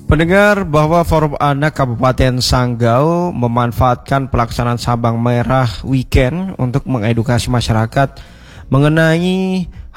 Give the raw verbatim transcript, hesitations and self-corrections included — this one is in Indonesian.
Pendengar bahwa Forum Anak Kabupaten Sanggau memanfaatkan pelaksanaan Sabang Merah Weekend untuk mengedukasi masyarakat mengenai